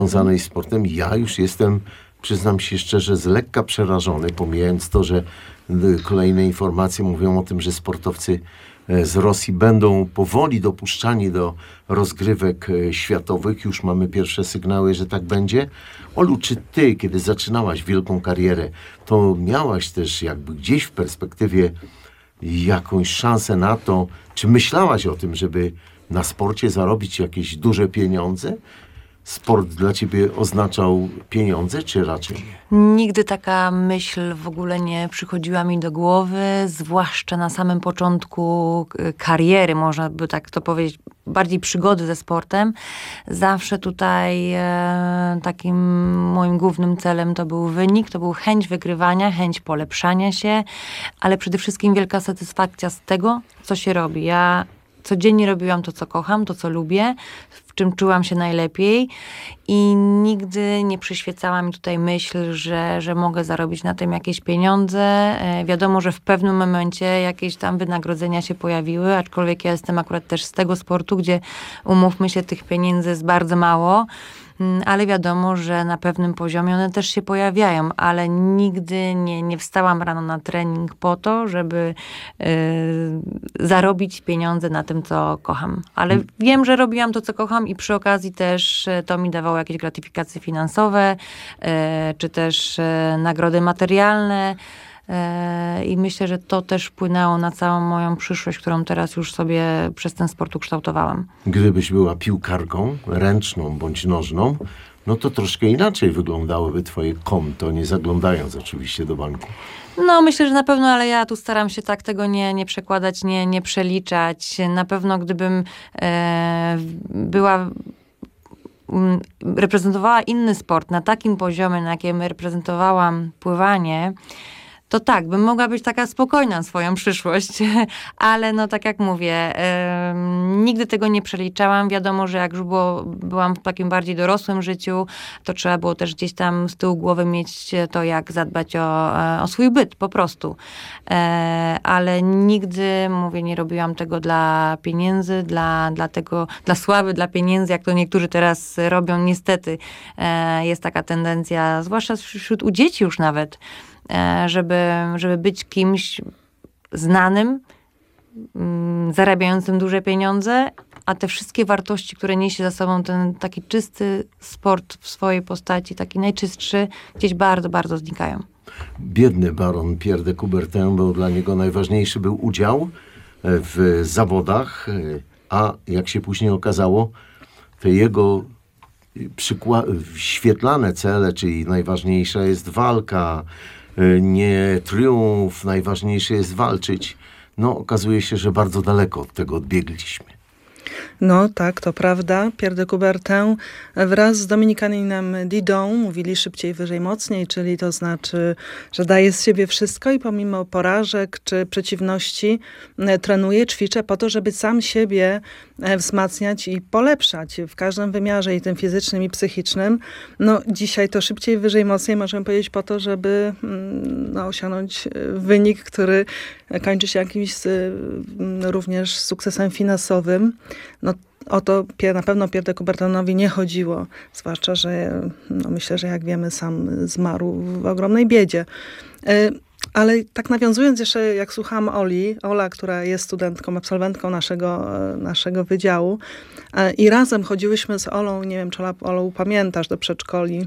związanej z sportem. Ja już jestem, przyznam się szczerze, z lekka przerażony, pomijając to, że kolejne informacje mówią o tym, że sportowcy z Rosji będą powoli dopuszczani do rozgrywek światowych. Już mamy pierwsze sygnały, że tak będzie. Olu, czy ty, kiedy zaczynałaś wielką karierę, to miałaś też jakby gdzieś w perspektywie jakąś szansę na to, czy myślałaś o tym, żeby na sporcie zarobić jakieś duże pieniądze? Sport dla ciebie oznaczał pieniądze, czy raczej nie? Nigdy taka myśl w ogóle nie przychodziła mi do głowy, zwłaszcza na samym początku kariery, można by tak to powiedzieć, bardziej przygody ze sportem. Zawsze tutaj takim moim głównym celem to był wynik, to był chęć wygrywania, chęć polepszania się, ale przede wszystkim wielka satysfakcja z tego, co się robi. Ja codziennie robiłam to, co kocham, to, co lubię, w czym czułam się najlepiej i nigdy nie przyświecała mi tutaj myśl, że mogę zarobić na tym jakieś pieniądze. Wiadomo, że w pewnym momencie jakieś tam wynagrodzenia się pojawiły, aczkolwiek ja jestem akurat też z tego sportu, gdzie umówmy się, tych pieniędzy jest bardzo mało. Ale wiadomo, że na pewnym poziomie one też się pojawiają, ale nigdy nie wstałam rano na trening po to, żeby zarobić pieniądze na tym, co kocham. Ale wiem, że robiłam to, co kocham i przy okazji też to mi dawało jakieś gratyfikacje finansowe, czy też nagrody materialne. I myślę, że to też wpłynęło na całą moją przyszłość, którą teraz już sobie przez ten sport ukształtowałam. Gdybyś była piłkarką ręczną bądź nożną, no to troszkę inaczej wyglądałoby twoje konto, nie zaglądając oczywiście do banku. No myślę, że na pewno, ale ja tu staram się tak tego nie przekładać, nie przeliczać. Na pewno gdybym reprezentowała inny sport na takim poziomie, na jakim reprezentowałam pływanie, to tak, bym mogła być taka spokojna na swoją przyszłość, ale no tak jak mówię, nigdy tego nie przeliczałam. Wiadomo, że jak już byłam w takim bardziej dorosłym życiu, to trzeba było też gdzieś tam z tyłu głowy mieć to, jak zadbać o swój byt, po prostu. Ale nigdy, mówię, nie robiłam tego dla pieniędzy, dla sławy, dla pieniędzy, jak to niektórzy teraz robią. Niestety jest taka tendencja, zwłaszcza wśród u dzieci już nawet, żeby być kimś znanym, zarabiającym duże pieniądze, a te wszystkie wartości, które niesie za sobą ten taki czysty sport w swojej postaci, taki najczystszy, gdzieś bardzo, bardzo znikają. Biedny baron Pierre de Coubertin, bo dla niego najważniejszy był udział w zawodach, a jak się później okazało, te jego świetlane cele, czyli najważniejsza jest walka, nie triumf, najważniejsze jest walczyć. No, okazuje się, że bardzo daleko od tego odbiegliśmy. No tak, to prawda. Pierre de Coubertin wraz z Dominikaninem Didon mówili szybciej, wyżej, mocniej, czyli to znaczy, że daje z siebie wszystko i pomimo porażek czy przeciwności trenuje, ćwiczę po to, żeby sam siebie wzmacniać i polepszać w każdym wymiarze, i tym fizycznym, i psychicznym. No dzisiaj to szybciej, wyżej, mocniej możemy powiedzieć po to, żeby osiągnąć wynik, który kończy się jakimś również sukcesem finansowym. No o to na pewno Pierre de Coubertinowi nie chodziło. Zwłaszcza, że myślę, że jak wiemy, sam zmarł w ogromnej biedzie. Ale tak nawiązując jeszcze, jak słuchałam Ola, która jest studentką, absolwentką naszego wydziału i razem chodziłyśmy z Olą, nie wiem, czy Olu pamiętasz, do przedszkoli.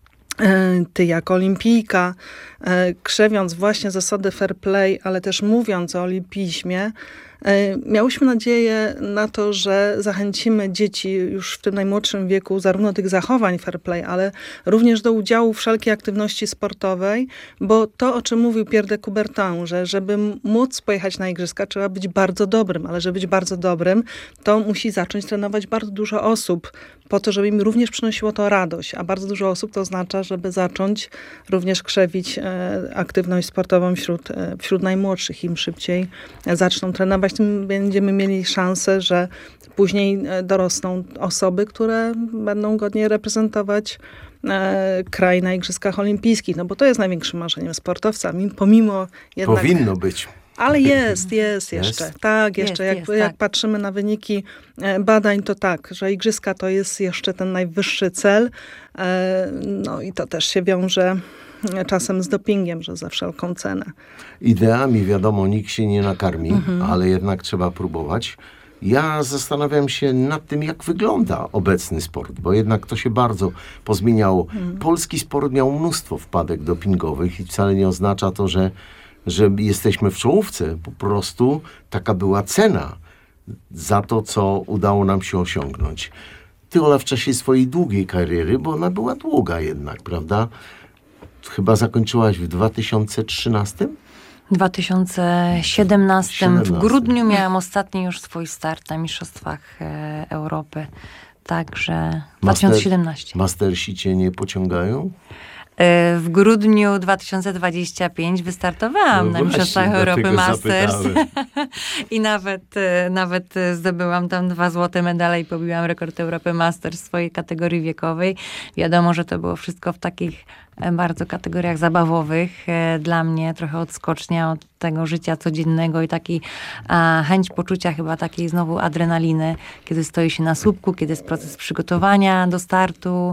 Ty jako olimpijka, krzewiąc właśnie zasady fair play, ale też mówiąc o olimpizmie, miałyśmy nadzieję na to, że zachęcimy dzieci już w tym najmłodszym wieku zarówno tych zachowań fair play, ale również do udziału w wszelkiej aktywności sportowej, bo to, o czym mówił Pierre de Coubertin, że żeby móc pojechać na igrzyska, trzeba być bardzo dobrym, ale żeby być bardzo dobrym, to musi zacząć trenować bardzo dużo osób, po to, żeby im również przynosiło to radość, a bardzo dużo osób to oznacza, żeby zacząć również krzewić aktywność sportową wśród najmłodszych. Im szybciej zaczną trenować, tym będziemy mieli szansę, że później dorosną osoby, które będą godnie reprezentować kraj na Igrzyskach Olimpijskich. No bo to jest największym marzeniem sportowca. Pomimo jednak... Powinno być. Ale jest jeszcze. Tak, jeszcze. Jak tak. patrzymy na wyniki badań, to tak, że igrzyska to jest jeszcze ten najwyższy cel. No i to też się wiąże czasem z dopingiem, że za wszelką cenę. Ideami, wiadomo, nikt się nie nakarmi, ale jednak trzeba próbować. Ja zastanawiam się nad tym, jak wygląda obecny sport, bo jednak to się bardzo pozmieniało. Polski sport miał mnóstwo wpadek dopingowych i wcale nie oznacza to, że jesteśmy w czołówce. Po prostu taka była cena za to, co udało nam się osiągnąć. Ty, Ola, w czasie swojej długiej kariery, bo ona była długa jednak, prawda? Chyba zakończyłaś w 2013? W 2017 w grudniu miałam ostatni już swój start na Mistrzostwach Europy. Także 2017. Mastersi cię nie pociągają? W grudniu 2025 wystartowałam na Mistrzostwach Europy Masters i nawet zdobyłam tam 2 złote medale i pobiłam rekord Europy Masters w swojej kategorii wiekowej. Wiadomo, że to było wszystko w takich bardzo kategoriach zabawowych. Dla mnie trochę odskocznia od tego życia codziennego i taki chęć poczucia chyba takiej znowu adrenaliny, kiedy stoi się na słupku, kiedy jest proces przygotowania do startu.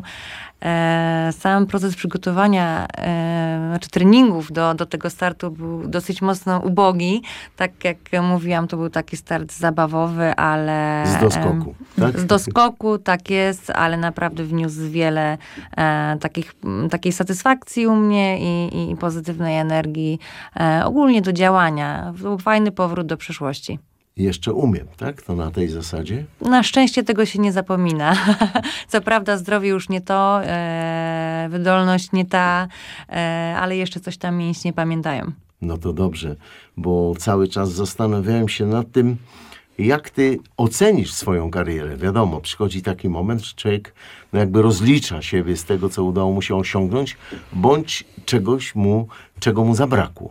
Sam proces przygotowania, znaczy treningów do tego startu był dosyć mocno ubogi. Tak jak mówiłam, to był taki start zabawowy, ale... Z doskoku, tak? Z doskoku, tak jest, ale naprawdę wniósł wiele takiej satysfakcji u mnie i pozytywnej energii ogólnie do działania. To był fajny powrót do przeszłości. Jeszcze umiem, tak? To na tej zasadzie? Na szczęście tego się nie zapomina. Co prawda zdrowie już nie to, wydolność nie ta, ale jeszcze coś tam mięśnie pamiętają. No to dobrze, bo cały czas zastanawiałem się nad tym, jak ty ocenisz swoją karierę. Wiadomo, przychodzi taki moment, że człowiek jakby rozlicza siebie z tego, co udało mu się osiągnąć, bądź czego mu zabrakło.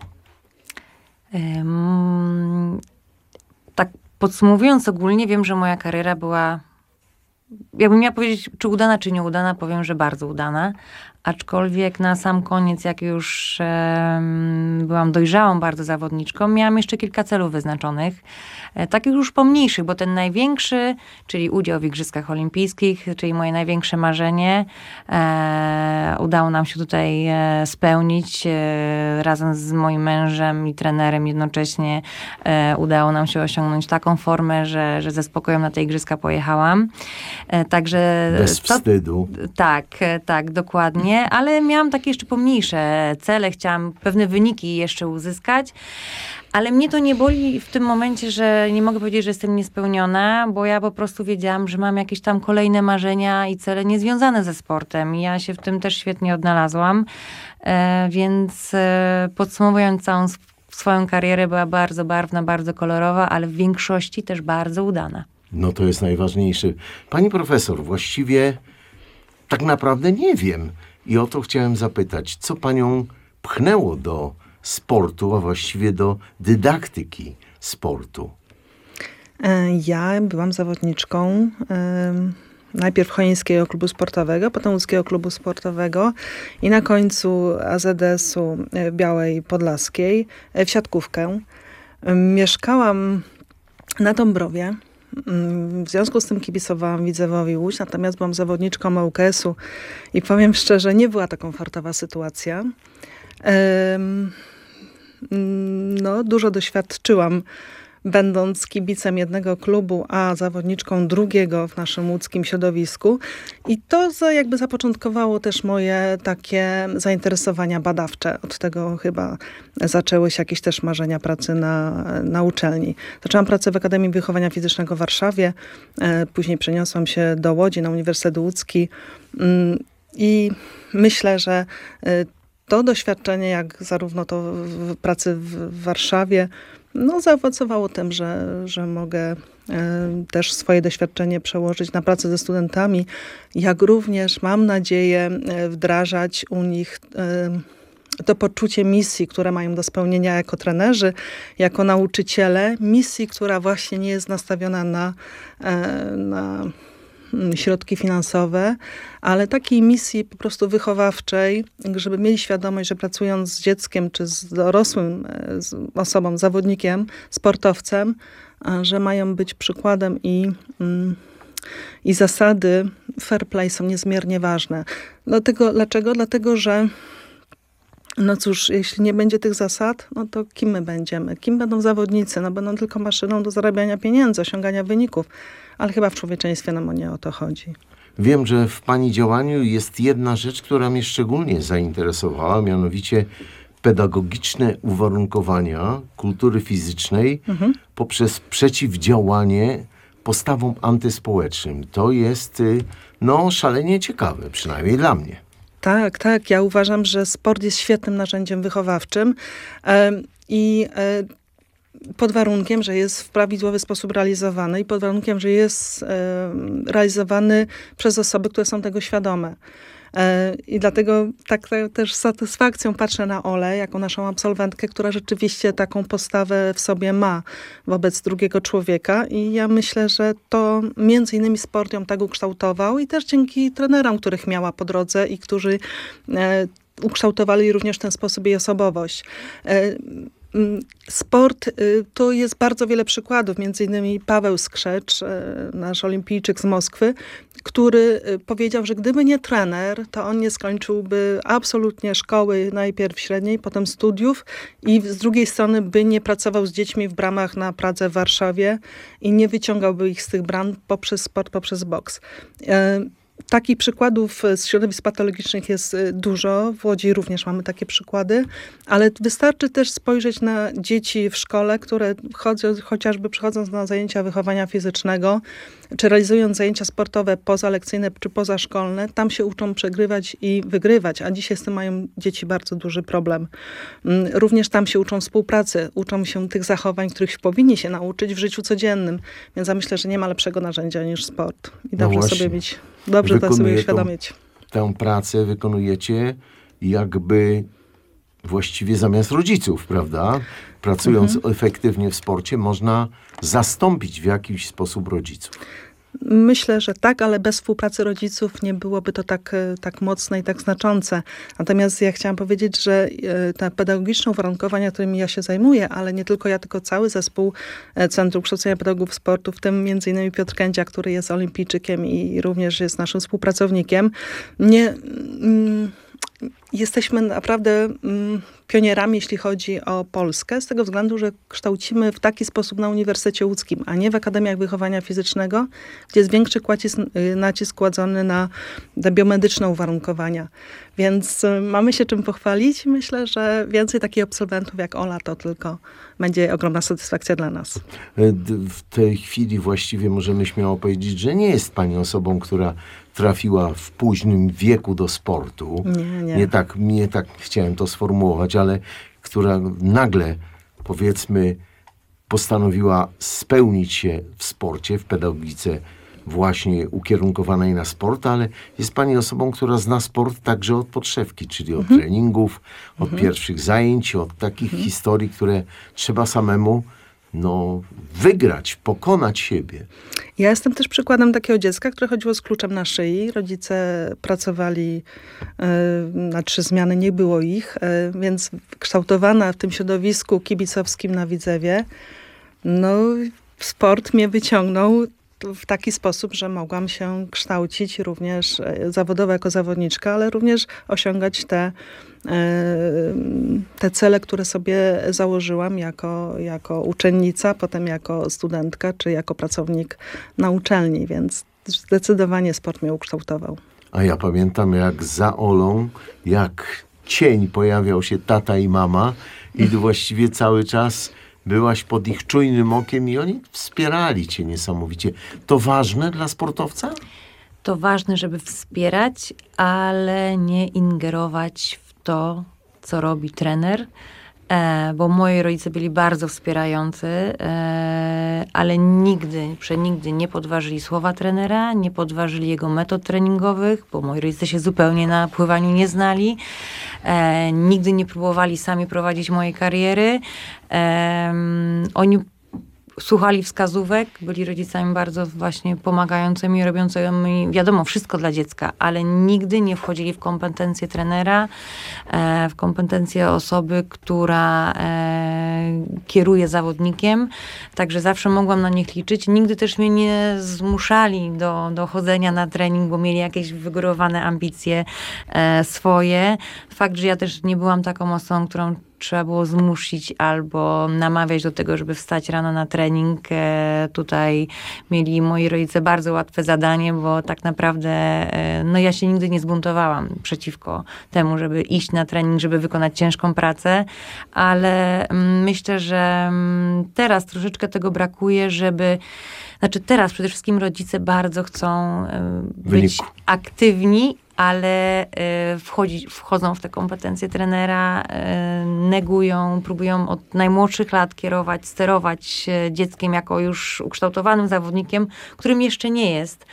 Tak podsumowując ogólnie, wiem, że moja kariera była, jakbym miała powiedzieć, czy udana, czy nieudana, powiem, że bardzo udana. Aczkolwiek na sam koniec, jak już byłam dojrzałą bardzo zawodniczką, miałam jeszcze kilka celów wyznaczonych. Takich już pomniejszych, bo ten największy, czyli udział w Igrzyskach Olimpijskich, czyli moje największe marzenie, udało nam się tutaj spełnić. Razem z moim mężem i trenerem jednocześnie udało nam się osiągnąć taką formę, że ze spokojem na te Igrzyska pojechałam. Także bez wstydu. Tak, dokładnie. Ale miałam takie jeszcze pomniejsze cele. Chciałam pewne wyniki jeszcze uzyskać. Ale mnie to nie boli w tym momencie, że nie mogę powiedzieć, że jestem niespełniona, bo ja po prostu wiedziałam, że mam jakieś tam kolejne marzenia i cele niezwiązane ze sportem. I ja się w tym też świetnie odnalazłam. Więc podsumowując całą swoją karierę, była bardzo barwna, bardzo kolorowa, ale w większości też bardzo udana. No to jest najważniejsze. Pani profesor, właściwie tak naprawdę nie wiem. I o to chciałem zapytać, co panią pchnęło do sportu, a właściwie do dydaktyki sportu? Ja byłam zawodniczką najpierw Chojnickiego Klubu Sportowego, potem Łódzkiego Klubu Sportowego i na końcu AZS-u w Białej Podlaskiej w siatkówkę. Mieszkałam na Dąbrowie. W związku z tym kibicowałam Widzewowi Łódź, natomiast byłam zawodniczką ŁKS-u i powiem szczerze, nie była to komfortowa sytuacja. No, dużo doświadczyłam, będąc kibicem jednego klubu, a zawodniczką drugiego w naszym łódzkim środowisku. I to jakby zapoczątkowało też moje takie zainteresowania badawcze. Od tego chyba zaczęły się jakieś też marzenia pracy na uczelni. Zaczęłam pracę w Akademii Wychowania Fizycznego w Warszawie. Później przeniosłam się do Łodzi na Uniwersytet Łódzki. I myślę, że to doświadczenie, jak zarówno to w pracy w Warszawie, no zaowocowało tym, że mogę też swoje doświadczenie przełożyć na pracę ze studentami, jak również mam nadzieję wdrażać u nich to poczucie misji, które mają do spełnienia jako trenerzy, jako nauczyciele. Misji, która właśnie nie jest nastawiona na środki finansowe, ale takiej misji po prostu wychowawczej, żeby mieli świadomość, że pracując z dzieckiem czy z dorosłym osobą, zawodnikiem, sportowcem, że mają być przykładem i zasady fair play są niezmiernie ważne. Dlaczego? Dlatego, że no cóż, jeśli nie będzie tych zasad, no to kim my będziemy? Kim będą zawodnicy? No będą tylko maszyną do zarabiania pieniędzy, osiągania wyników. Ale chyba w człowieczeństwie nam nie o to chodzi. Wiem, że w pani działaniu jest jedna rzecz, która mnie szczególnie zainteresowała, mianowicie pedagogiczne uwarunkowania kultury fizycznej poprzez przeciwdziałanie postawom antyspołecznym. To jest szalenie ciekawe, przynajmniej dla mnie. Tak. Ja uważam, że sport jest świetnym narzędziem wychowawczym i pod warunkiem, że jest w prawidłowy sposób realizowany i pod warunkiem, że jest realizowany przez osoby, które są tego świadome. I dlatego tak też z satysfakcją patrzę na Olę, jako naszą absolwentkę, która rzeczywiście taką postawę w sobie ma wobec drugiego człowieka. I ja myślę, że to między innymi sport ją tak ukształtował i też dzięki trenerom, których miała po drodze i którzy ukształtowali również w ten sposób jej osobowość. Sport to jest bardzo wiele przykładów, między innymi Paweł Skrzecz, nasz olimpijczyk z Moskwy, który powiedział, że gdyby nie trener, to on nie skończyłby absolutnie szkoły, najpierw średniej, potem studiów i z drugiej strony by nie pracował z dziećmi w bramach na Pradze w Warszawie i nie wyciągałby ich z tych bram poprzez sport, poprzez boks. Takich przykładów z środowisk patologicznych jest dużo. W Łodzi również mamy takie przykłady, ale wystarczy też spojrzeć na dzieci w szkole, które chociażby przychodząc na zajęcia wychowania fizycznego, czy realizując zajęcia sportowe pozalekcyjne czy pozaszkolne, tam się uczą przegrywać i wygrywać, a dzisiaj z tym mają dzieci bardzo duży problem. Również tam się uczą współpracy, uczą się tych zachowań, których powinni się nauczyć w życiu codziennym. Więc ja myślę, że nie ma lepszego narzędzia niż sport. I dobrze sobie mieć. Dobrze to sobie uświadomić. Tę pracę wykonujecie jakby właściwie zamiast rodziców, prawda? Pracując efektywnie w sporcie, można zastąpić w jakiś sposób rodziców. Myślę, że tak, ale bez współpracy rodziców nie byłoby to tak mocne i tak znaczące. Natomiast ja chciałam powiedzieć, że te pedagogiczne uwarunkowania, którymi ja się zajmuję, ale nie tylko ja, tylko cały zespół Centrum Kształcenia Pedagogów Sportu, w tym między innymi Piotr Kędzia, który jest olimpijczykiem i również jest naszym współpracownikiem, jesteśmy naprawdę pionierami, jeśli chodzi o Polskę, z tego względu, że kształcimy w taki sposób na Uniwersytecie Łódzkim, a nie w Akademiach Wychowania Fizycznego, gdzie jest większy nacisk kładzony na te biomedyczne uwarunkowania. Więc mamy się czym pochwalić. Myślę, że więcej takich absolwentów jak Ola to tylko będzie ogromna satysfakcja dla nas. W tej chwili właściwie możemy śmiało powiedzieć, że nie jest pani osobą, która trafiła w późnym wieku do sportu. Nie tak chciałem to sformułować, ale która nagle, powiedzmy, postanowiła spełnić się w sporcie, w pedagogice właśnie ukierunkowanej na sport, ale jest pani osobą, która zna sport także od podszewki, czyli od treningów, od pierwszych zajęć, od takich historii, które trzeba samemu wygrać, pokonać siebie. Ja jestem też przykładem takiego dziecka, które chodziło z kluczem na szyi. Rodzice pracowali na 3 zmiany, nie było ich, więc kształtowana w tym środowisku kibicowskim na Widzewie, sport mnie wyciągnął w taki sposób, że mogłam się kształcić również zawodowo jako zawodniczka, ale również osiągać te cele, które sobie założyłam jako uczennica, potem jako studentka, czy jako pracownik na uczelni, więc zdecydowanie sport mnie ukształtował. A ja pamiętam, jak za Olą, jak cień pojawiał się tata i mama i właściwie cały czas byłaś pod ich czujnym okiem i oni wspierali cię niesamowicie. To ważne dla sportowca? To ważne, żeby wspierać, ale nie ingerować w to, co robi trener, bo moi rodzice byli bardzo wspierający, ale przenigdy nie podważyli słowa trenera, nie podważyli jego metod treningowych, bo moi rodzice się zupełnie na pływaniu nie znali. Nigdy nie próbowali sami prowadzić mojej kariery. Oni słuchali wskazówek, byli rodzicami bardzo właśnie pomagającymi, robiącymi, wiadomo, wszystko dla dziecka, ale nigdy nie wchodzili w kompetencje trenera, w kompetencje osoby, która kieruje zawodnikiem. Także zawsze mogłam na nich liczyć. Nigdy też mnie nie zmuszali do chodzenia na trening, bo mieli jakieś wygórowane ambicje swoje. Fakt, że ja też nie byłam taką osobą, którą trzeba było zmusić albo namawiać do tego, żeby wstać rano na trening. Tutaj mieli moi rodzice bardzo łatwe zadanie, bo tak naprawdę no ja się nigdy nie zbuntowałam przeciwko temu, żeby iść na trening, żeby wykonać ciężką pracę, ale myślę, że teraz troszeczkę tego brakuje, znaczy teraz przede wszystkim rodzice bardzo chcą być aktywni, ale wchodzą w te kompetencje trenera, negują, próbują od najmłodszych lat kierować, sterować dzieckiem jako już ukształtowanym zawodnikiem, którym jeszcze nie jest.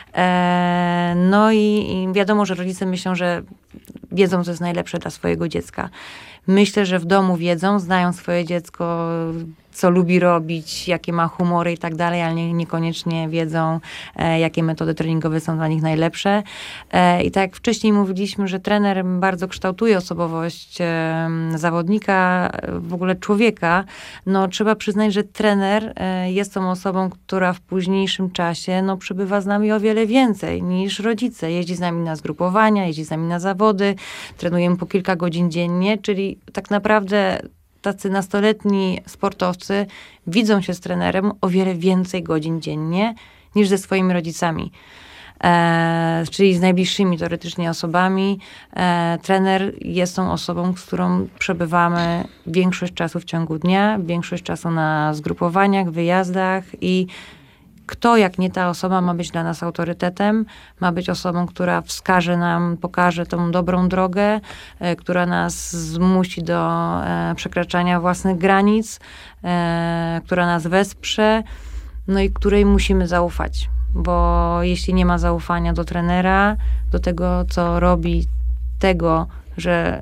No i wiadomo, że rodzice myślą, że wiedzą, co jest najlepsze dla swojego dziecka. Myślę, że w domu wiedzą, znają swoje dziecko, co lubi robić, jakie ma humory i tak dalej, ale niekoniecznie wiedzą, jakie metody treningowe są dla nich najlepsze. I tak jak wcześniej mówiliśmy, że trener bardzo kształtuje osobowość zawodnika, w ogóle człowieka, no trzeba przyznać, że trener jest tą osobą, która w późniejszym czasie no, przebywa z nami o wiele więcej niż rodzice. Jeździ z nami na zgrupowania, jeździ z nami na zawody, trenujemy po kilka godzin dziennie, czyli tak naprawdę tacy nastoletni sportowcy widzą się z trenerem o wiele więcej godzin dziennie niż ze swoimi rodzicami. Czyli z najbliższymi teoretycznie osobami. Trener jest tą osobą, z którą przebywamy większość czasu w ciągu dnia, większość czasu na zgrupowaniach, wyjazdach i kto, jak nie ta osoba, ma być dla nas autorytetem, ma być osobą, która wskaże nam, pokaże tą dobrą drogę, która nas zmusi do przekraczania własnych granic, która nas wesprze, no i której musimy zaufać. Bo jeśli nie ma zaufania do trenera, do tego, co robi, tego, że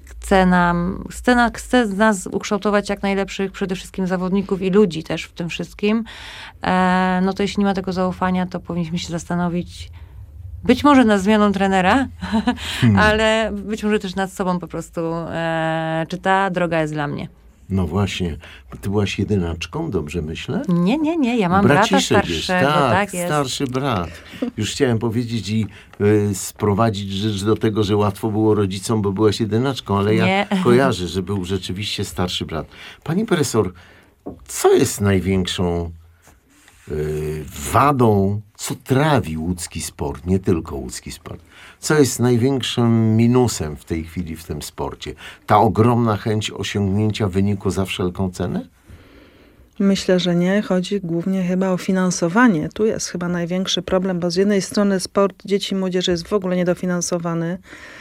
chce z nas ukształtować jak najlepszych przede wszystkim zawodników i ludzi też w tym wszystkim, no to jeśli nie ma tego zaufania, to powinniśmy się zastanowić być może nad zmianą trenera, ale być może też nad sobą po prostu, czy ta droga jest dla mnie. No właśnie. Ty byłaś jedynaczką, dobrze myślę? Nie, ja mam brata starszego. Tak, jest. starszy brat. Już chciałem powiedzieć i sprowadzić rzecz do tego, że łatwo było rodzicom, bo byłaś jedynaczką, ale ja kojarzę, że był rzeczywiście starszy brat. Pani profesor, co jest największą wadą, co trawi łódzki sport, nie tylko łódzki sport? Co jest największym minusem w tej chwili w tym sporcie? Ta ogromna chęć osiągnięcia wyniku za wszelką cenę? Myślę, że nie. Chodzi głównie chyba o finansowanie. Tu jest chyba największy problem, bo z jednej strony sport dzieci i młodzieży jest w ogóle niedofinansowany.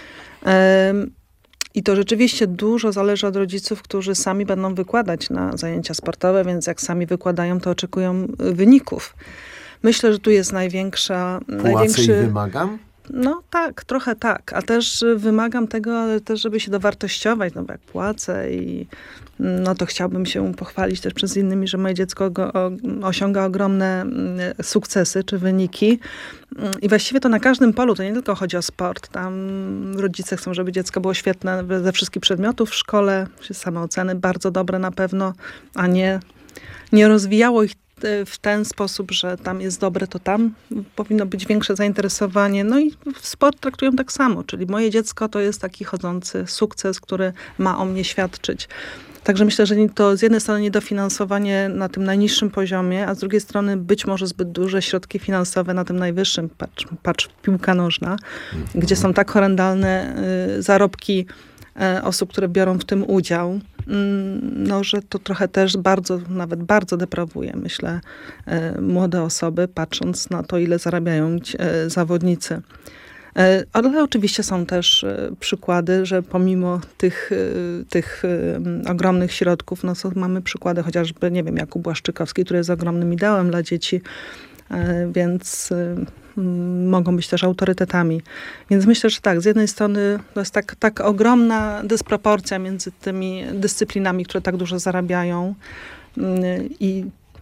I to rzeczywiście dużo zależy od rodziców, którzy sami będą wykładać na zajęcia sportowe, więc jak sami wykładają, to oczekują wyników. Myślę, że tu jest Płacę i wymagam? No tak, trochę tak. A też wymagam tego, ale też, żeby się dowartościować, no bo jak płacę i no to chciałbym się pochwalić też przez innymi, że moje dziecko osiąga ogromne sukcesy czy wyniki. I właściwie to na każdym polu, to nie tylko chodzi o sport. Tam rodzice chcą, żeby dziecko było świetne ze wszystkich przedmiotów w szkole, czy samooceny bardzo dobre na pewno, a nie rozwijało ich w ten sposób, że tam jest dobre, to tam powinno być większe zainteresowanie. No i sport traktują tak samo, czyli moje dziecko to jest taki chodzący sukces, który ma o mnie świadczyć. Także myślę, że to z jednej strony niedofinansowanie na tym najniższym poziomie, a z drugiej strony być może zbyt duże środki finansowe na tym najwyższym, patrz piłka nożna, gdzie są tak horrendalne zarobki osób, które biorą w tym udział, no, że to trochę też nawet bardzo deprawuje, myślę, młode osoby, patrząc na to, ile zarabiają zawodnicy. Ale oczywiście są też przykłady, że pomimo tych ogromnych środków, no to mamy przykłady chociażby, nie wiem, Jakub Błaszczykowski, który jest ogromnym ideałem dla dzieci, więc mogą być też autorytetami. Więc myślę, że tak, z jednej strony to jest tak ogromna dysproporcja między tymi dyscyplinami, które tak dużo zarabiają i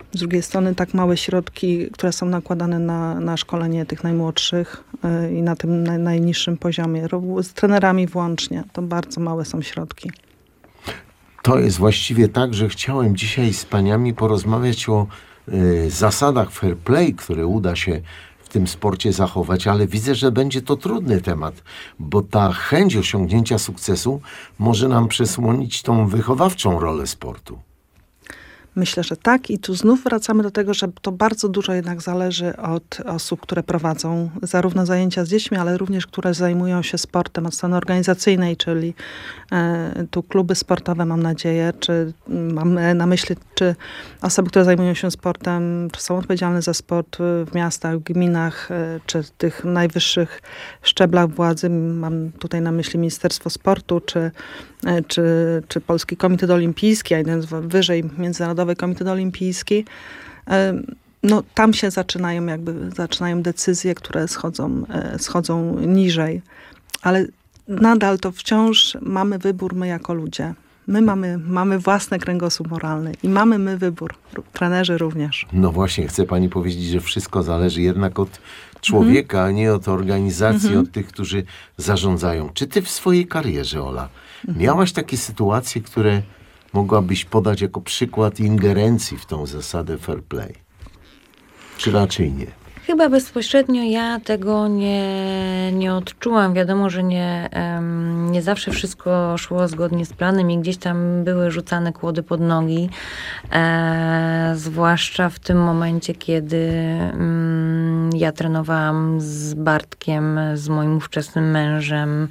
Z drugiej strony tak małe środki, które są nakładane na szkolenie tych najmłodszych i na tym najniższym poziomie, z trenerami włącznie, to bardzo małe są środki. To jest właściwie tak, że chciałem dzisiaj z paniami porozmawiać o zasadach fair play, które uda się w tym sporcie zachować, ale widzę, że będzie to trudny temat, bo ta chęć osiągnięcia sukcesu może nam przesłonić tą wychowawczą rolę sportu. Myślę, że tak. I tu znów wracamy do tego, że to bardzo dużo jednak zależy od osób, które prowadzą zarówno zajęcia z dziećmi, ale również które zajmują się sportem od strony organizacyjnej, czyli tu kluby sportowe, mam nadzieję, czy mam na myśli, czy osoby, które zajmują się sportem, czy są odpowiedzialne za sport w miastach, w gminach, czy w tych najwyższych szczeblach władzy. Mam tutaj na myśli Ministerstwo Sportu, czy Polski Komitet Olimpijski, a jeden wyżej Międzynarodowy Komitet Olimpijski. No, tam się zaczynają decyzje, które schodzą niżej. Ale nadal to wciąż mamy wybór my jako ludzie. My mamy własny kręgosłup moralny i mamy my wybór. Trenerzy również. No właśnie, chce pani powiedzieć, że wszystko zależy jednak od człowieka, a nie od organizacji, od tych, którzy zarządzają. Czy ty w swojej karierze, Ola, miałaś takie sytuacje, które mogłabyś podać jako przykład ingerencji w tą zasadę fair play? Czy raczej nie? Chyba bezpośrednio ja tego nie odczułam. Wiadomo, że nie zawsze wszystko szło zgodnie z planem i gdzieś tam były rzucane kłody pod nogi. Zwłaszcza w tym momencie, kiedy ja trenowałam z Bartkiem, z moim ówczesnym mężem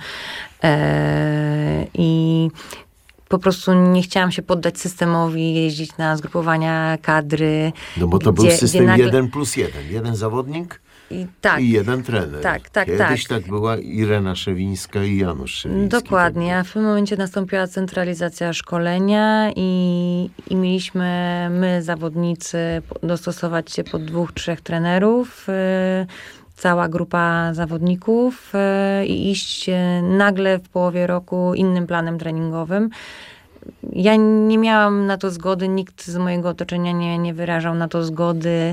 i po prostu nie chciałam się poddać systemowi, jeździć na zgrupowania kadry. No bo to był system 1+1. Jeden zawodnik i jeden trener. Kiedyś tak była Irena Szewińska i Janusz Szewiński. Dokładnie. A w tym momencie nastąpiła centralizacja szkolenia i mieliśmy my, zawodnicy, dostosować się pod 2-3 trenerów. Cała grupa zawodników i iść nagle w połowie roku innym planem treningowym. Ja nie miałam na to zgody, nikt z mojego otoczenia nie wyrażał na to zgody.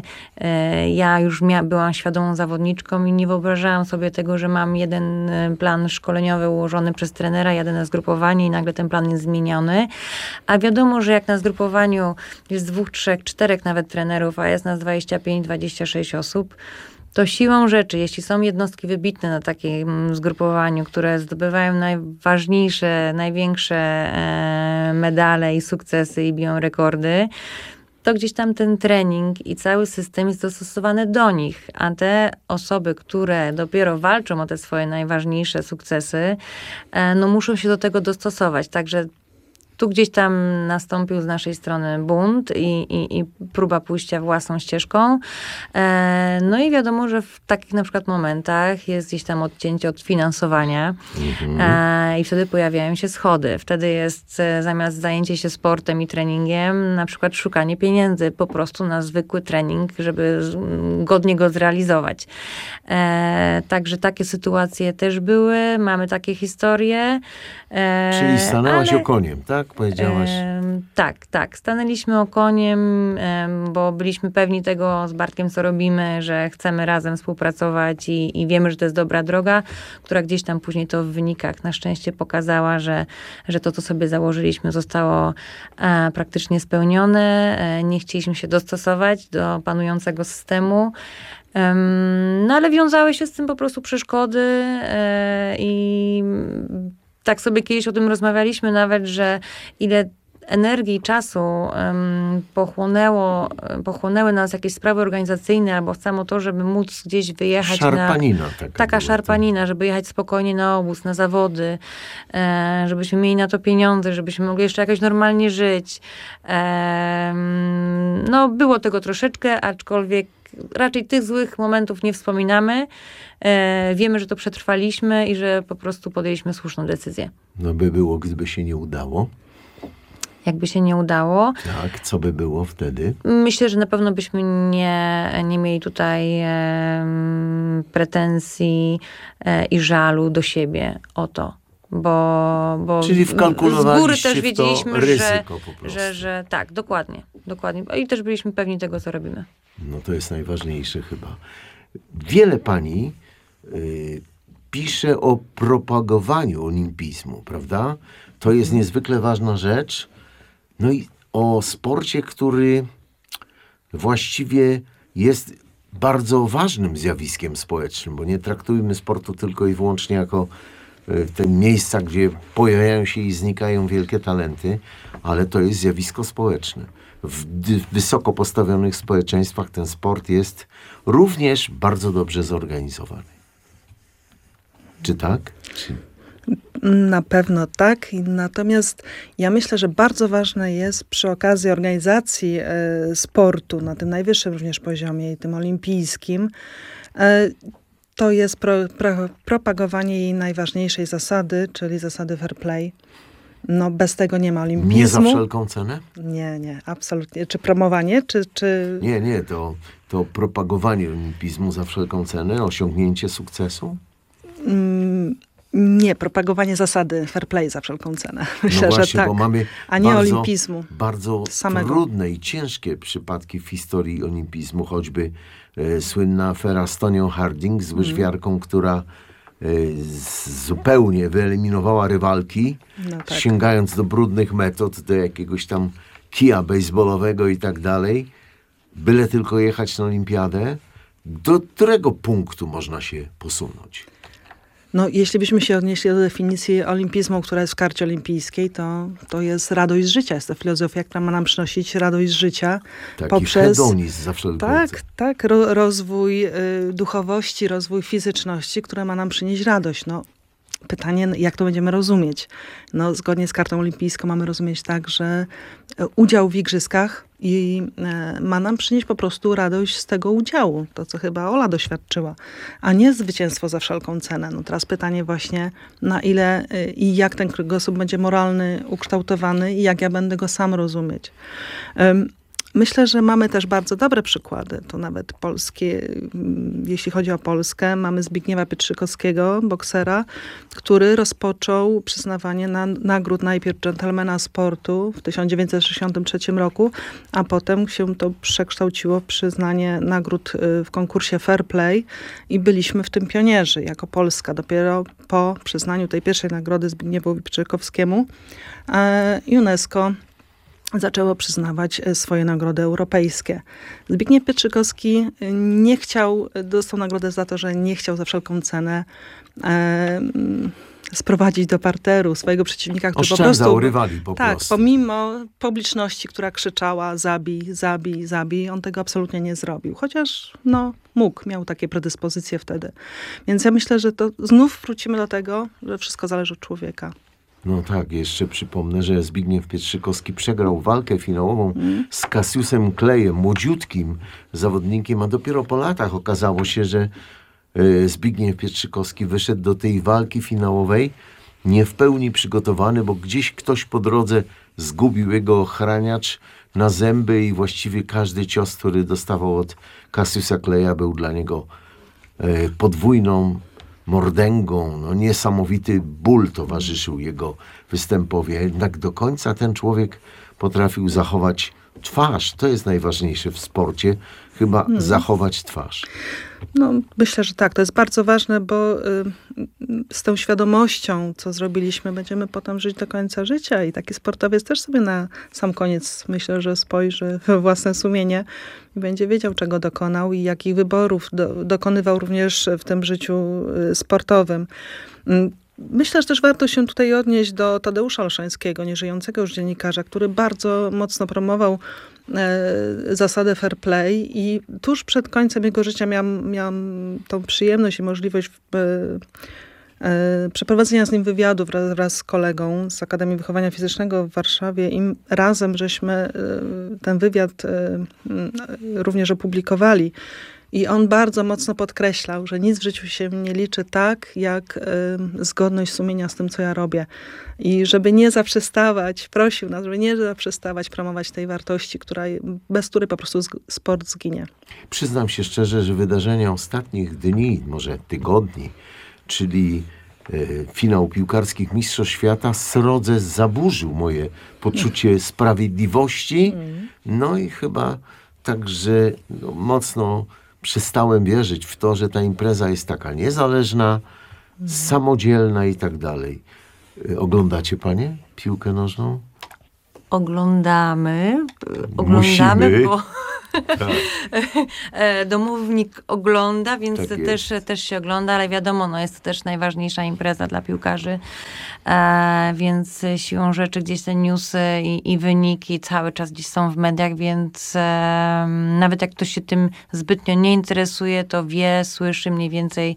Ja już byłam świadomą zawodniczką i nie wyobrażałam sobie tego, że mam jeden plan szkoleniowy ułożony przez trenera, jadę na zgrupowanie i nagle ten plan jest zmieniony. A wiadomo, że jak na zgrupowaniu jest 2, 3, 4 nawet trenerów, a jest nas 25-26 osób, to siłą rzeczy, jeśli są jednostki wybitne na takim zgrupowaniu, które zdobywają najważniejsze, największe medale i sukcesy i biją rekordy, to gdzieś tam ten trening i cały system jest dostosowany do nich. A te osoby, które dopiero walczą o te swoje najważniejsze sukcesy, no muszą się do tego dostosować. Także tu gdzieś tam nastąpił z naszej strony bunt i próba pójścia własną ścieżką. No i wiadomo, że w takich na przykład momentach jest gdzieś tam odcięcie od finansowania i wtedy pojawiają się schody. Wtedy jest zamiast zajęcie się sportem i treningiem, na przykład szukanie pieniędzy po prostu na zwykły trening, żeby godnie go zrealizować. Także takie sytuacje też były. Mamy takie historie. Czyli stanęłaś okoniem, tak? Powiedziałaś. Tak. Stanęliśmy okoniem, bo byliśmy pewni tego z Bartkiem, co robimy, że chcemy razem współpracować i wiemy, że to jest dobra droga, która gdzieś tam później to w wynikach na szczęście pokazała, że to, co sobie założyliśmy, zostało praktycznie spełnione. Nie chcieliśmy się dostosować do panującego systemu. No ale wiązały się z tym po prostu przeszkody i tak sobie kiedyś o tym rozmawialiśmy nawet, że ile energii i czasu pochłonęły nas jakieś sprawy organizacyjne albo samo to, żeby móc gdzieś wyjechać szarpanina taka szarpanina, żeby jechać spokojnie na obóz, na zawody, żebyśmy mieli na to pieniądze, żebyśmy mogli jeszcze jakoś normalnie żyć. No było tego troszeczkę, aczkolwiek raczej tych złych momentów nie wspominamy. Wiemy, że to przetrwaliśmy i że po prostu podjęliśmy słuszną decyzję. No by było, gdyby się nie udało. Jakby się nie udało. Tak, co by było wtedy? Myślę, że na pewno byśmy nie mieli tutaj pretensji i żalu do siebie o to. bo Czyli z góry wkalkulowaliście też w to wiedzieliśmy, ryzyko po prostu. że tak, dokładnie. I też byliśmy pewni tego, co robimy. No to jest najważniejsze chyba. Wiele pani pisze o propagowaniu olimpizmu, prawda? To jest niezwykle ważna rzecz. No i o sporcie, który właściwie jest bardzo ważnym zjawiskiem społecznym, bo nie traktujmy sportu tylko i wyłącznie jako te miejsca, gdzie pojawiają się i znikają wielkie talenty, ale to jest zjawisko społeczne. W wysoko postawionych społeczeństwach ten sport jest również bardzo dobrze zorganizowany. Czy tak? Na pewno tak. Natomiast ja myślę, że bardzo ważne jest przy okazji organizacji sportu na tym najwyższym również poziomie i tym olimpijskim, to jest propagowanie jej najważniejszej zasady, czyli zasady fair play. No bez tego nie ma olimpizmu. Nie za wszelką cenę? Nie, absolutnie. Czy promowanie, czy... Nie, to propagowanie olimpizmu za wszelką cenę, osiągnięcie sukcesu? Nie, propagowanie zasady fair play za wszelką cenę. Myślę, właśnie, że tak. Bo mamy a nie olimpizmu. Bardzo samego. Trudne i ciężkie przypadki w historii olimpizmu, choćby słynna afera z Tonią Harding, z łyżwiarką, która zupełnie wyeliminowała rywalki, No tak. sięgając do brudnych metod, do jakiegoś tam kija bejsbolowego i tak dalej. Byle tylko jechać na olimpiadę. Do którego punktu można się posunąć? No, jeśli byśmy się odnieśli do definicji olimpizmu, która jest w karcie olimpijskiej, to jest radość z życia. Jest to filozofia, która ma nam przynosić radość z życia. Taki poprzez hedonizm za wszelką cenę. Tak, rozwój duchowości, rozwój fizyczności, które ma nam przynieść radość. No, pytanie, jak to będziemy rozumieć? No, zgodnie z kartą olimpijską mamy rozumieć tak, że udział w igrzyskach ma nam przynieść po prostu radość z tego udziału. To, co chyba Ola doświadczyła, a nie zwycięstwo za wszelką cenę. No teraz pytanie właśnie, na ile i jak ten kręgosłup będzie moralny, ukształtowany i jak ja będę go sam rozumieć. Myślę, że mamy też bardzo dobre przykłady, to nawet polskie, jeśli chodzi o Polskę. Mamy Zbigniewa Pietrzykowskiego, boksera, który rozpoczął przyznawanie nagród najpierw dżentelmena sportu w 1963 roku, a potem się to przekształciło w przyznanie nagród w konkursie Fair Play i byliśmy w tym pionierzy jako Polska. Dopiero po przyznaniu tej pierwszej nagrody Zbigniewowi Pietrzykowskiemu UNESCO zaczęło przyznawać swoje nagrody europejskie. Zbigniew Pietrzykowski dostał nagrodę za to, że nie chciał za wszelką cenę sprowadzić do parteru swojego przeciwnika, który po prostu... rywali po tak, prostu. pomimo publiczności, która krzyczała zabij, zabij, zabij, on tego absolutnie nie zrobił. Chociaż miał takie predyspozycje wtedy. Więc ja myślę, że to znów wrócimy do tego, że wszystko zależy od człowieka. No tak, jeszcze przypomnę, że Zbigniew Pietrzykowski przegrał walkę finałową z Cassiusem Clayem, młodziutkim zawodnikiem, a dopiero po latach okazało się, że Zbigniew Pietrzykowski wyszedł do tej walki finałowej nie w pełni przygotowany, bo gdzieś ktoś po drodze zgubił jego ochraniacz na zęby i właściwie każdy cios, który dostawał od Cassiusa Claya, był dla niego podwójną mordęgą. Niesamowity ból towarzyszył jego występowi. Jednak do końca ten człowiek potrafił zachować twarz. To jest najważniejsze w sporcie. Chyba zachować twarz. No, myślę, że tak. To jest bardzo ważne, bo z tą świadomością, co zrobiliśmy, będziemy potem żyć do końca życia. I taki sportowiec też sobie na sam koniec, myślę, że spojrzy we własne sumienie i będzie wiedział, czego dokonał i jakich wyborów dokonywał również w tym życiu sportowym. Myślę, że też warto się tutaj odnieść do Tadeusza Olszańskiego, nieżyjącego już dziennikarza, który bardzo mocno promował zasadę fair play i tuż przed końcem jego życia miałam tą przyjemność i możliwość przeprowadzenia z nim wywiadu wraz z kolegą z Akademii Wychowania Fizycznego w Warszawie i razem żeśmy ten wywiad również opublikowali. I on bardzo mocno podkreślał, że nic w życiu się nie liczy tak, jak zgodność sumienia z tym, co ja robię. I żeby nie zaprzestawać, prosił nas, żeby nie zaprzestawać promować tej wartości, bez której po prostu sport zginie. Przyznam się szczerze, że wydarzenia ostatnich dni, może tygodni, czyli finał piłkarskich Mistrzostw Świata srodze zaburzył moje poczucie sprawiedliwości. No i chyba także mocno przestałem wierzyć w to, że ta impreza jest taka niezależna, samodzielna i tak dalej. Oglądacie panie piłkę nożną? Oglądamy, Musimy. bo Tak. domownik ogląda, więc Tak jest. też się ogląda, ale wiadomo, no jest to też najważniejsza impreza dla piłkarzy, więc siłą rzeczy gdzieś te newsy i wyniki cały czas gdzieś są w mediach, więc nawet jak ktoś się tym zbytnio nie interesuje, to wie, słyszy mniej więcej,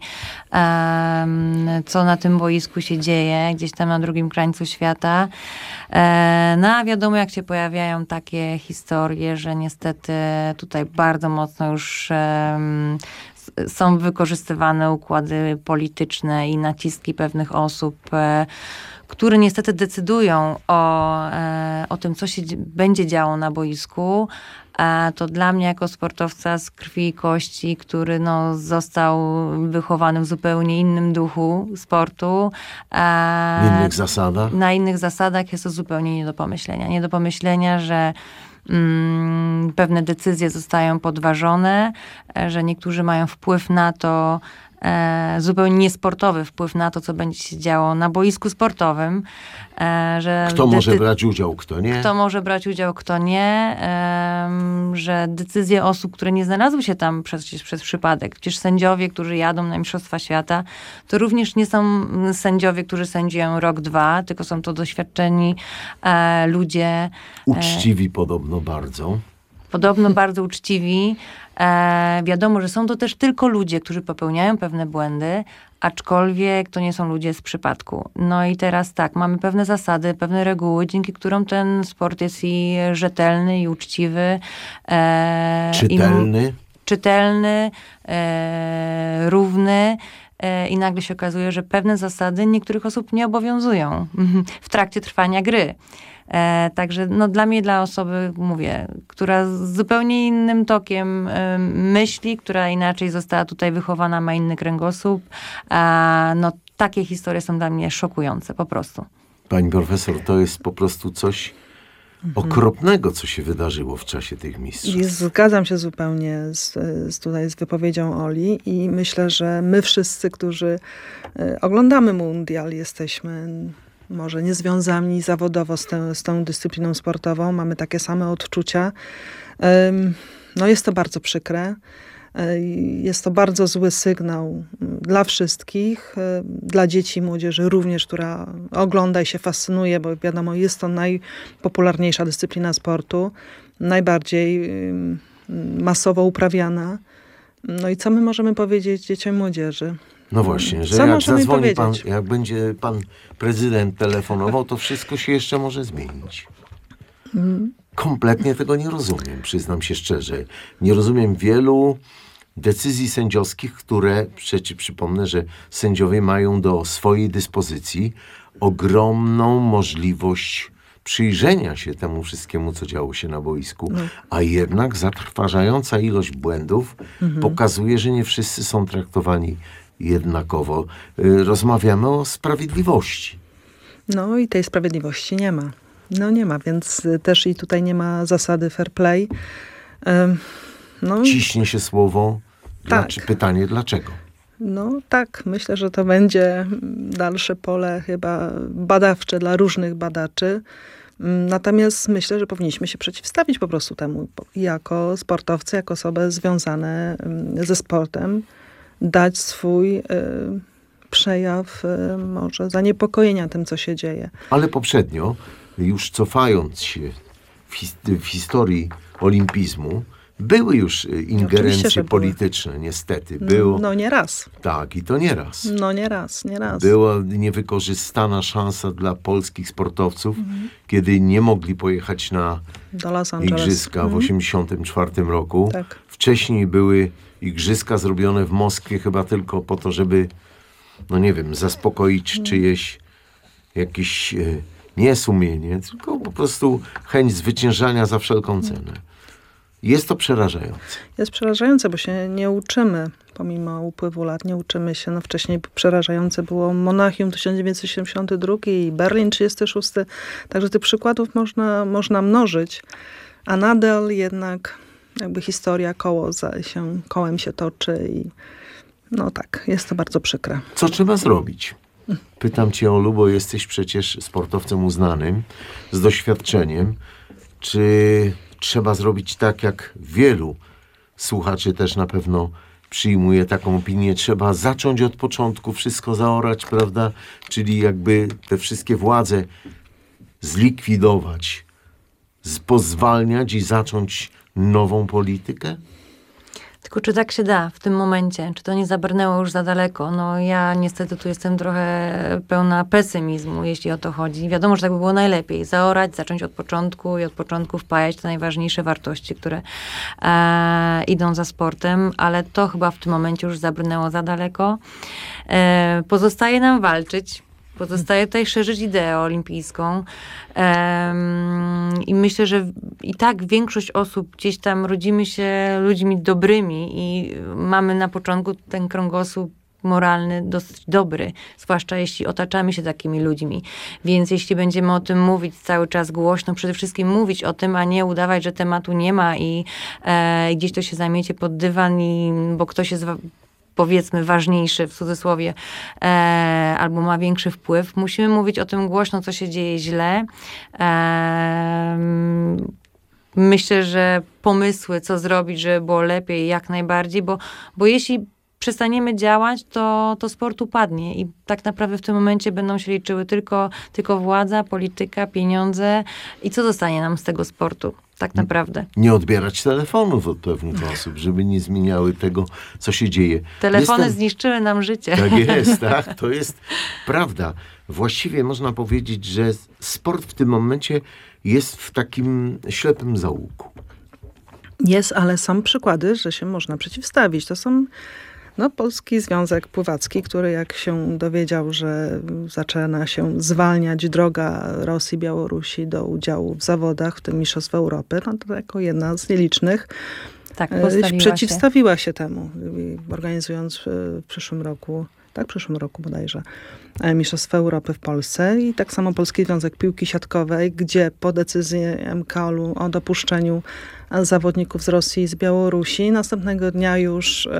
co na tym boisku się dzieje, gdzieś tam na drugim krańcu świata. No a wiadomo, jak się pojawiają takie historie, że niestety tutaj bardzo mocno już są wykorzystywane układy polityczne i naciski pewnych osób, które niestety decydują o tym, co się będzie działo na boisku. To dla mnie jako sportowca z krwi i kości, który został wychowany w zupełnie innym duchu sportu. W innych zasadach. Na innych zasadach jest to zupełnie nie do pomyślenia. Nie do pomyślenia, że pewne decyzje zostają podważone, że niektórzy mają wpływ na to, zupełnie niesportowy wpływ na to, co będzie się działo na boisku sportowym. Kto może brać udział, kto nie. Kto może brać udział, kto nie. Że decyzje osób, które nie znalazły się tam przez przypadek. Przecież sędziowie, którzy jadą na Mistrzostwa Świata, to również nie są sędziowie, którzy sędziują rok, dwa, tylko są to doświadczeni ludzie. Uczciwi podobno bardzo. Podobno bardzo uczciwi. Wiadomo, że są to też tylko ludzie, którzy popełniają pewne błędy, aczkolwiek to nie są ludzie z przypadku. No i teraz tak, mamy pewne zasady, pewne reguły, dzięki którym ten sport jest i rzetelny, i uczciwy. Czytelny, równy. I nagle się okazuje, że pewne zasady niektórych osób nie obowiązują w trakcie trwania gry. Także dla mnie, dla osoby, mówię, która z zupełnie innym tokiem myśli, która inaczej została tutaj wychowana, ma inny kręgosłup, takie historie są dla mnie szokujące, po prostu. Pani profesor, to jest po prostu coś okropnego, co się wydarzyło w czasie tych mistrzostw. Zgadzam się zupełnie z wypowiedzią Oli i myślę, że my wszyscy, którzy oglądamy mundial, jesteśmy może niezwiązani zawodowo z tą dyscypliną sportową, mamy takie same odczucia. Jest to bardzo przykre. Jest to bardzo zły sygnał dla wszystkich, dla dzieci i młodzieży również, która ogląda i się fascynuje, bo wiadomo, jest to najpopularniejsza dyscyplina sportu, najbardziej masowo uprawiana. No i co my możemy powiedzieć dzieciom i młodzieży? No właśnie, że Co jak możemy zadzwoni pan, powiedzieć? jak będzie pan prezydent telefonował, to wszystko się jeszcze może zmienić. Kompletnie tego nie rozumiem, przyznam się szczerze. Nie rozumiem wielu decyzji sędziowskich, które, przypomnę, że sędziowie mają do swojej dyspozycji ogromną możliwość przyjrzenia się temu wszystkiemu, co działo się na boisku, a jednak zatrważająca ilość błędów pokazuje, że nie wszyscy są traktowani jednakowo. Rozmawiamy o sprawiedliwości. No i tej sprawiedliwości nie ma. Nie ma, więc też i tutaj nie ma zasady fair play. Ciśnie się słowo. Tak. Pytanie dlaczego? Tak, myślę, że to będzie dalsze pole chyba badawcze dla różnych badaczy. Natomiast myślę, że powinniśmy się przeciwstawić po prostu temu jako sportowcy, jako osoby związane ze sportem, dać swój przejaw może zaniepokojenia tym, co się dzieje. Ale poprzednio, już cofając się w historii olimpizmu, były już ingerencje polityczne, niestety. Było, nie raz. Tak, i to nie raz. Nie raz. Była niewykorzystana szansa dla polskich sportowców, kiedy nie mogli pojechać na do Los Angeles. igrzyska w 1984 roku. Tak. Wcześniej były igrzyska zrobione w Moskwie chyba tylko po to, żeby, zaspokoić czyjeś jakieś nie sumienie, tylko po prostu chęć zwyciężania za wszelką cenę. Jest to przerażające. Jest przerażające, bo się nie uczymy pomimo upływu lat nie uczymy się. No wcześniej przerażające było Monachium 1972 i Berlin 36. Także tych przykładów można mnożyć. A nadal jednak jakby historia kołem się toczy i no tak, jest to bardzo przykre. Co trzeba zrobić? Pytam cię, Olu, bo jesteś przecież sportowcem uznanym, z doświadczeniem. Czy trzeba zrobić tak, jak wielu słuchaczy też na pewno przyjmuje taką opinię, trzeba zacząć od początku, wszystko zaorać, prawda? Czyli jakby te wszystkie władze zlikwidować, pozwalniać i zacząć nową politykę? Tylko czy tak się da w tym momencie? Czy to nie zabrnęło już za daleko? No ja niestety tu jestem trochę pełna pesymizmu, jeśli o to chodzi. Wiadomo, że tak by było najlepiej. Zaorać, zacząć od początku i od początku wpajać te najważniejsze wartości, które idą za sportem, ale to chyba w tym momencie już zabrnęło za daleko. Pozostaje nam walczyć. Pozostaje tutaj szerzyć ideę olimpijską. I myślę, że i tak większość osób gdzieś tam rodzimy się ludźmi dobrymi i mamy na początku ten kręgosłup moralny dosyć dobry, zwłaszcza jeśli otaczamy się takimi ludźmi. Więc jeśli będziemy o tym mówić cały czas głośno, przede wszystkim mówić o tym, a nie udawać, że tematu nie ma i gdzieś to się zamiecie pod dywan, bo ktoś jest powiedzmy ważniejszy w cudzysłowie, albo ma większy wpływ. Musimy mówić o tym głośno, co się dzieje źle. Myślę, że pomysły, co zrobić, żeby było lepiej, jak najbardziej, bo jeśli przestaniemy działać, to sport upadnie i tak naprawdę w tym momencie będą się liczyły tylko władza, polityka, pieniądze i co zostanie nam z tego sportu, tak naprawdę. Nie odbierać telefonów od pewnych osób, żeby nie zmieniały tego, co się dzieje. Telefony zniszczyły nam życie. Tak jest, tak, to jest prawda. Właściwie można powiedzieć, że sport w tym momencie jest w takim ślepym zaułku. Jest, ale są przykłady, że się można przeciwstawić. To są Polski Związek Pływacki, który jak się dowiedział, że zaczyna się zwalniać droga Rosji, Białorusi do udziału w zawodach, w tym Mistrzostw Europy, to jako jedna z nielicznych przeciwstawiła się temu, organizując w przyszłym roku bodajże, Mistrzostwa Europy w Polsce i tak samo Polski Związek Piłki Siatkowej, gdzie po decyzji MKOL-u o dopuszczeniu zawodników z Rosji i z Białorusi, następnego dnia już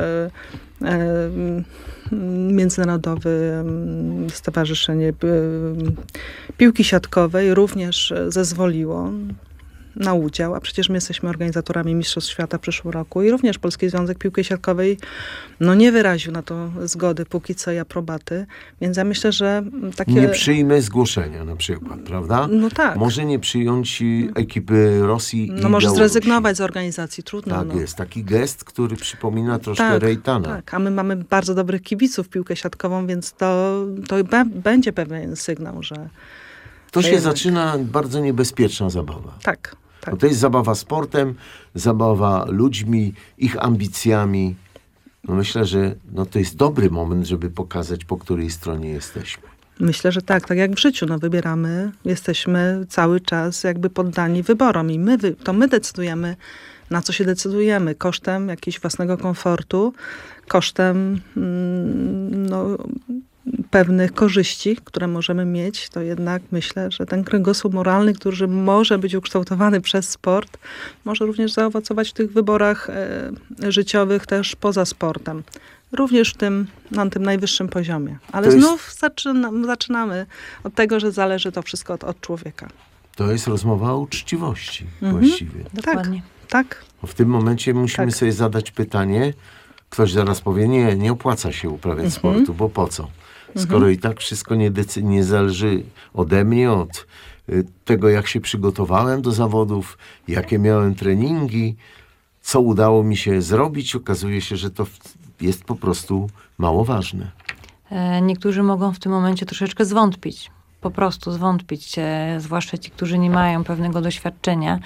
Międzynarodowe Stowarzyszenie Piłki Siatkowej również zezwoliło na udział, a przecież my jesteśmy organizatorami Mistrzostw Świata w przyszłym roku i również Polski Związek Piłki Siatkowej nie wyraził na to zgody póki co i aprobaty, więc ja myślę, że takie... Nie przyjmę zgłoszenia na przykład, prawda? No tak. Może nie przyjąć ekipy Rosji i może Białorusi. Zrezygnować z organizacji, trudno. Tak jest, taki gest, który przypomina troszkę Rejtana. Tak, a my mamy bardzo dobrych kibiców w piłkę siatkową, więc to będzie pewien sygnał, że... To się zaczyna bardzo niebezpieczna zabawa. Tak. Bo to jest zabawa sportem, zabawa ludźmi, ich ambicjami. Myślę, że to jest dobry moment, żeby pokazać, po której stronie jesteśmy. Myślę, że tak jak w życiu. Wybieramy, jesteśmy cały czas jakby poddani wyborom i to my decydujemy, na co się decydujemy, kosztem jakiegoś własnego komfortu, kosztem pewnych korzyści, które możemy mieć, to jednak myślę, że ten kręgosłup moralny, który może być ukształtowany przez sport, może również zaowocować w tych wyborach życiowych też poza sportem. Również na tym najwyższym poziomie. Ale znów zaczynamy od tego, że zależy to wszystko od człowieka. To jest rozmowa o uczciwości właściwie. Dokładnie. Tak. W tym momencie musimy sobie zadać pytanie, ktoś zaraz powie, nie opłaca się uprawiać sportu, bo po co? Skoro i tak wszystko nie zależy ode mnie, od tego, jak się przygotowałem do zawodów, jakie miałem treningi, co udało mi się zrobić, okazuje się, że to jest po prostu mało ważne. Niektórzy mogą w tym momencie troszeczkę zwątpić. po prostu zwątpić, zwłaszcza ci, którzy nie mają pewnego doświadczenia,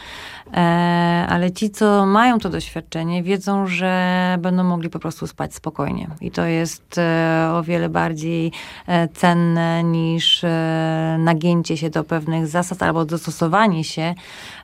ale ci, co mają to doświadczenie, wiedzą, że będą mogli po prostu spać spokojnie. I to jest o wiele bardziej cenne niż nagięcie się do pewnych zasad albo dostosowanie się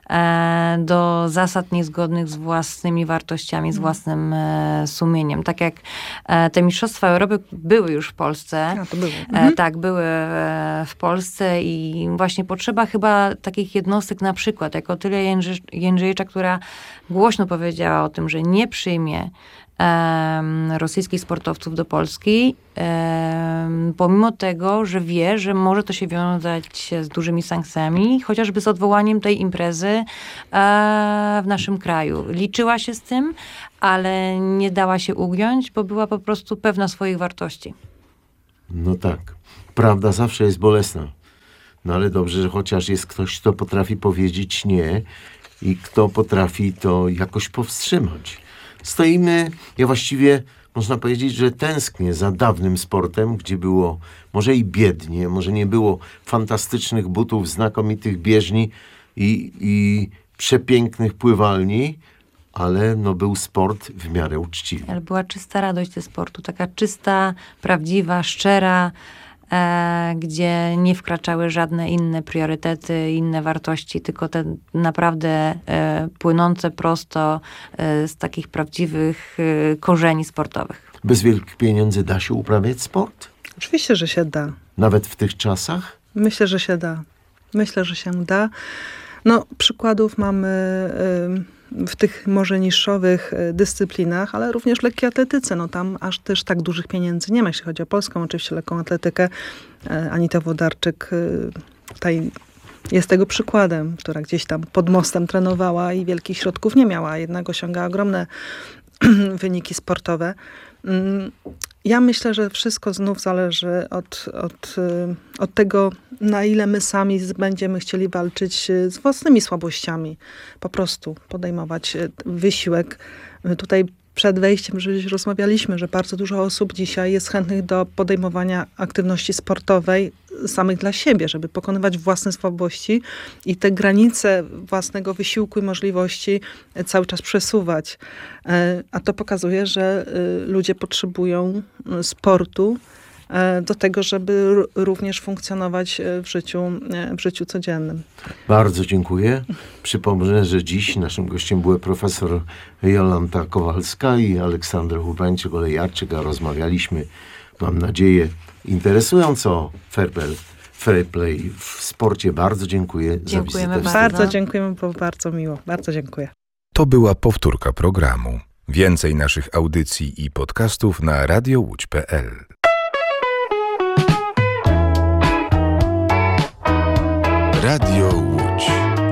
do zasad niezgodnych z własnymi wartościami, z własnym sumieniem. Tak jak te Mistrzostwa Europy były już w Polsce. A, to było. Tak, były w Polsce i właśnie potrzeba chyba takich jednostek, na przykład jak Otylia Jędrzejcza, która głośno powiedziała o tym, że nie przyjmie rosyjskich sportowców do Polski, pomimo tego, że wie, że może to się wiązać z dużymi sankcjami, chociażby z odwołaniem tej imprezy w naszym kraju. Liczyła się z tym, ale nie dała się ugiąć, bo była po prostu pewna swoich wartości. No tak. Prawda zawsze jest bolesna. No ale dobrze, że chociaż jest ktoś, kto potrafi powiedzieć nie i kto potrafi to jakoś powstrzymać. Stoimy, ja właściwie można powiedzieć, że tęsknię za dawnym sportem, gdzie było może i biednie, może nie było fantastycznych butów, znakomitych bieżni i przepięknych pływalni, ale no był sport w miarę uczciwy. Ale była czysta radość ze sportu, taka czysta, prawdziwa, szczera, gdzie nie wkraczały żadne inne priorytety, inne wartości, tylko te naprawdę płynące prosto z takich prawdziwych korzeni sportowych. Bez wielkich pieniędzy da się uprawiać sport? Oczywiście, że się da. Nawet w tych czasach? Myślę, że się da. Myślę, że się da. No, przykładów mamy w tych może niższowych dyscyplinach, ale również w lekkiej atletyce. No tam aż też tak dużych pieniędzy nie ma, jeśli chodzi o polską oczywiście lekką atletykę. Anita Włodarczyk tutaj jest tego przykładem, która gdzieś tam pod mostem trenowała i wielkich środków nie miała, a jednak osiąga ogromne wyniki sportowe. Ja myślę, że wszystko znów zależy od tego, na ile my sami będziemy chcieli walczyć z własnymi słabościami. Po prostu podejmować wysiłek. Tutaj przed wejściem rozmawialiśmy, że bardzo dużo osób dzisiaj jest chętnych do podejmowania aktywności sportowej samych dla siebie, żeby pokonywać własne słabości i te granice własnego wysiłku i możliwości cały czas przesuwać. A to pokazuje, że ludzie potrzebują sportu do tego, żeby również funkcjonować w życiu codziennym. Bardzo dziękuję. Przypomnę, że dziś naszym gościem były profesor Jolanta Kowalska i Aleksander Urbańczyk-Olejarczyk, a rozmawialiśmy, mam nadzieję, interesująco o fair play w sporcie. Bardzo dziękuję za wizytę w studiu. Bardzo dziękujemy, było bardzo miło. Bardzo dziękuję. To była powtórka programu. Więcej naszych audycji i podcastów na radiołódź.pl. Radio Łódź.